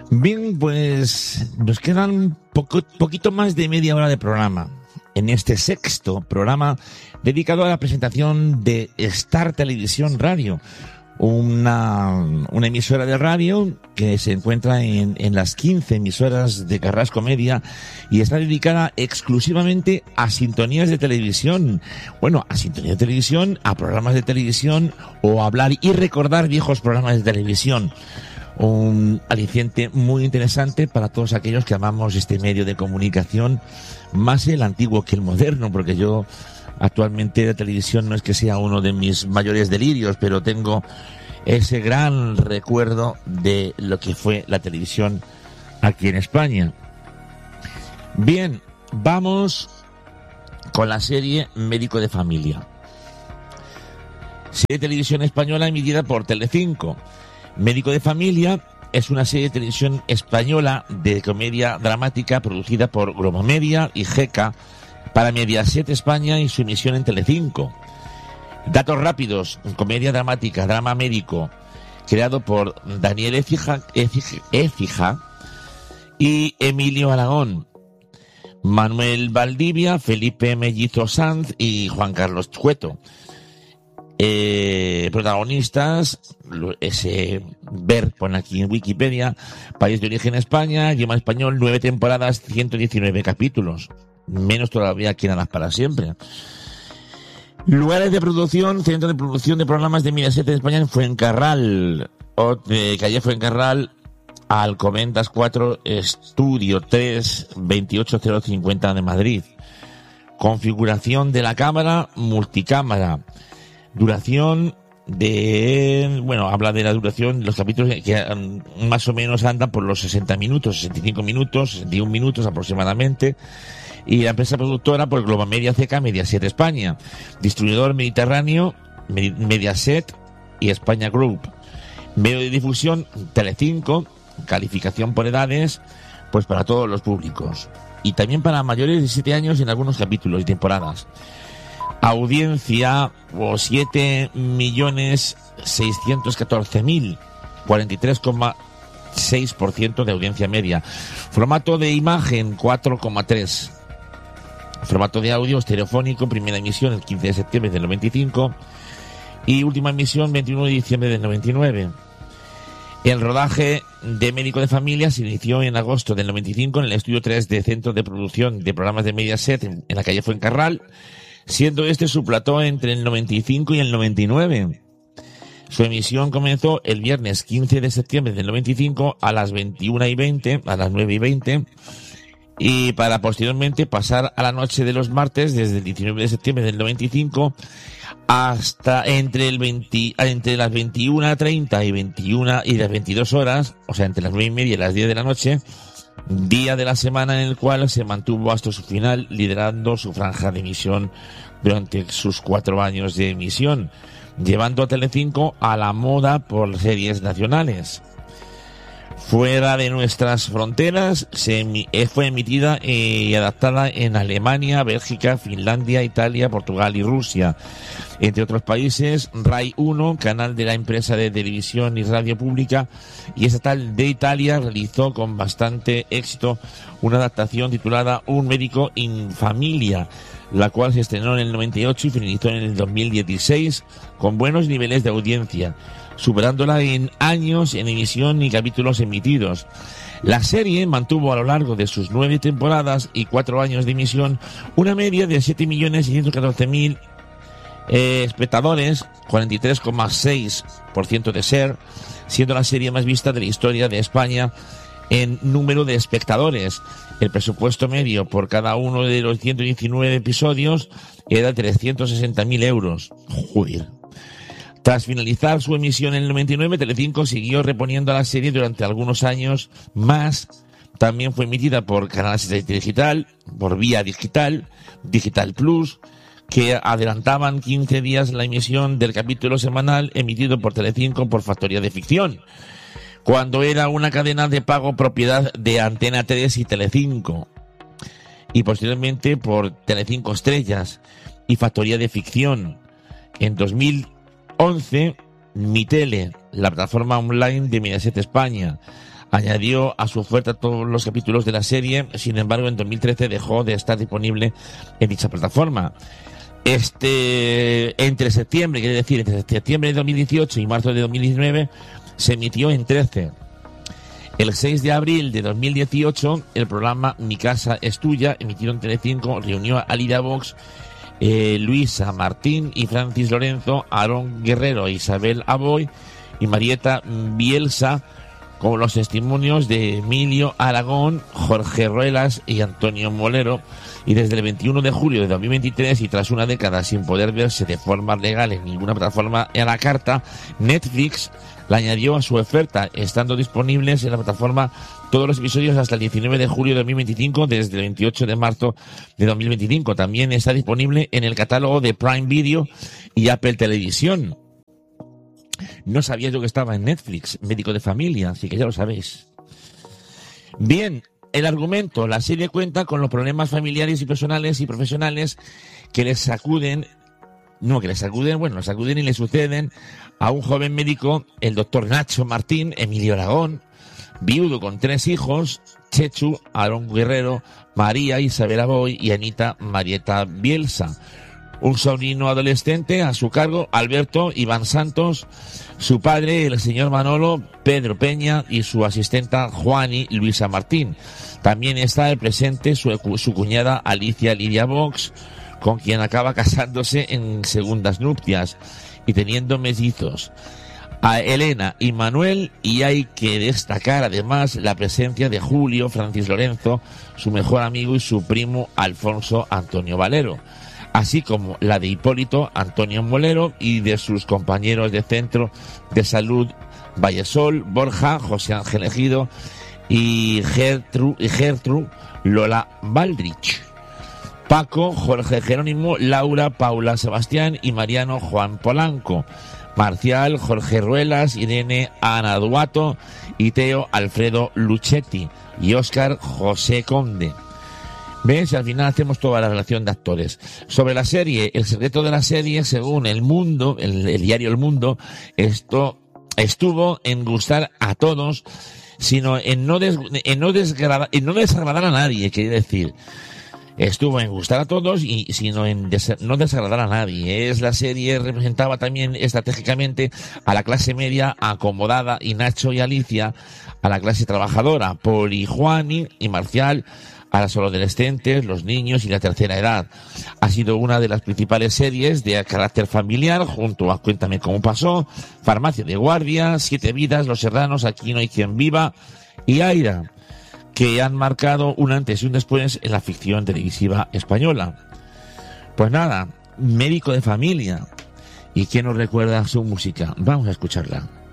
Bien, pues nos quedan poquito más de media hora de programa. En este sexto programa dedicado a la presentación de Star Televisión Radio, una emisora de radio que se encuentra en las 15 emisoras de Carrasco Media y está dedicada exclusivamente a sintonías de televisión. Bueno, a sintonías de televisión, a programas de televisión o a hablar y recordar viejos programas de televisión. Un aliciente muy interesante para todos aquellos que amamos este medio de comunicación, más el antiguo que el moderno, porque yo actualmente la televisión no es que sea uno de mis mayores delirios, pero tengo ese gran recuerdo de lo que fue la televisión aquí en España. Bien, vamos con la serie Médico de Familia. Serie de televisión española emitida por Telecinco. Médico de Familia es una serie de televisión española de comedia dramática producida por Globomedia y GECA para Mediaset España y su emisión en Telecinco. Datos rápidos: comedia dramática, drama médico, creado por Daniel Écija y Emilio Aragón, Manuel Valdivia, Felipe Mellizo Sanz y Juan Carlos Chueto. Protagonistas, pone aquí en Wikipedia: país de origen España, idioma español, 9 temporadas, 119 capítulos, menos todavía que Nada para siempre. Lugares de producción: centro de producción de programas de Mediaset de España en Fuencarral, calle Fuencarral, Alcobendas 4, Estudio 3, 28050 de Madrid. Configuración de la cámara: multicámara. Duración habla de la duración, los capítulos que más o menos andan por los 60 minutos, 65 minutos, 61 minutos aproximadamente. Y la empresa productora, pues Globomedia, CK, Mediaset España. Distribuidor Mediterráneo, Mediaset y España Group. Medio de difusión, Telecinco. Calificación por edades, pues para todos los públicos. Y también para mayores de 7 años en algunos capítulos y temporadas. Audiencia: 7.614.000, 43,6% de audiencia media. Formato de imagen: 4,3. Formato de audio estereofónico: primera emisión el 15 de septiembre del 95 y última emisión 21 de diciembre del 99. El rodaje de Médico de Familia se inició en agosto del 95 en el estudio 3 de Centro de Producción de Programas de Mediaset en la calle Fuencarral, siendo este su plató entre el 95 y el 99. Su emisión comenzó el viernes 15 de septiembre del 95 a las 21:20, a las 9:20, y para posteriormente pasar a la noche de los martes desde el 19 de septiembre del 95 hasta entre las 21:30 y las 22 horas, o sea, entre las 9:30 y las 10 de la noche, día de la semana en el cual se mantuvo hasta su final, liderando su franja de emisión durante sus 4 años de emisión, llevando a Telecinco a la moda por series nacionales. Fuera de nuestras fronteras, fue emitida y adaptada en Alemania, Bélgica, Finlandia, Italia, Portugal y Rusia. Entre otros países, RAI 1, canal de la empresa de televisión y radio pública y estatal de Italia, realizó con bastante éxito una adaptación titulada Un médico en familia, la cual se estrenó en el 98 y finalizó en el 2016 con buenos niveles de audiencia, superándola en años en emisión y capítulos emitidos. La serie mantuvo a lo largo de sus 9 temporadas y 4 años de emisión una media de 7.614.000 espectadores, 43,6% de share, siendo la serie más vista de la historia de España en número de espectadores. El presupuesto medio por cada uno de los 119 episodios era 360.000 euros. Joder. Tras finalizar su emisión en el 99, Telecinco siguió reponiendo a la serie durante algunos años más. También fue emitida por Canal 7 Digital, por Vía Digital, Digital Plus, que adelantaban 15 días la emisión del capítulo semanal emitido por Telecinco por Factoría de Ficción, cuando era una cadena de pago propiedad de Antena 3 y Telecinco, y posteriormente por Telecinco Estrellas y Factoría de Ficción. En 2011, Mitele, la plataforma online de Mediaset España, añadió a su oferta todos los capítulos de la serie. Sin embargo, en 2013 dejó de estar disponible en dicha plataforma. Entre septiembre de 2018 y marzo de 2019 se emitió en 13. El 6 de abril de 2018 el programa Mi Casa es Tuya, emitido en Telecinco, reunió a Lidia Vox, Luisa Martín y Francis Lorenzo, Aarón Guerrero e Isabel Aboy y Marieta Bielsa, con los testimonios de Emilio Aragón, Jorge Ruelas y Antonio Molero. Y desde el 21 de julio de 2023, y tras una década sin poder verse de forma legal en ninguna plataforma a la carta, Netflix la añadió a su oferta, estando disponibles en la plataforma todos los episodios hasta el 19 de julio de 2025, desde el 28 de marzo de 2025. También está disponible en el catálogo de Prime Video y Apple Televisión. No sabía yo que estaba en Netflix, Médico de Familia, así que ya lo sabéis. Bien, el argumento. La serie cuenta con los problemas familiares y personales y profesionales que les sacuden y le suceden a un joven médico, el doctor Nacho Martín, Emilio Aragón, viudo con 3 hijos, Chechu, Aarón Guerrero, María Isabel Aboy y Anita Marieta Bielsa. Un sobrino adolescente a su cargo, Alberto Iván Santos, su padre, el señor Manolo Pedro Peña, y su asistenta Juani Luisa Martín. También está el presente su cuñada Alicia Lidia Vox, con quien acaba casándose en segundas nupcias y teniendo mellizos, a Elena y Manuel. Y hay que destacar además la presencia de Julio Francis Lorenzo, su mejor amigo, y su primo Alfonso Antonio Valero, así como la de Hipólito Antonio Molero y de sus compañeros de Centro de Salud Vallesol, Borja, José Ángel Ejido y Gertrude Lola Baldrich, Paco, Jorge Jerónimo, Laura, Paula Sebastián y Mariano Juan Polanco, Marcial, Jorge Ruelas, Irene Ana Duato y Teo Alfredo Luchetti y Óscar José Conde. ¿Ves? Al final hacemos toda la relación de actores. Sobre la serie, el secreto de la serie, según El Mundo, el diario El Mundo, estuvo en gustar a todos, sino en no desagradar a nadie, quiere decir. Estuvo en gustar a todos y sino en no desagradar a nadie. La serie representaba también estratégicamente a la clase media acomodada, y Nacho y Alicia a la clase trabajadora, Poli, Juani y Marcial a los adolescentes, los niños y la tercera edad. Ha sido una de las principales series de carácter familiar, junto a Cuéntame cómo pasó, Farmacia de Guardia, 7 vidas, Los Serranos, Aquí no hay quien viva y Aira, que han marcado un antes y un después en la ficción televisiva española. Pues nada, Médico de Familia. ¿Y quién nos recuerda su música? Vamos a escucharla.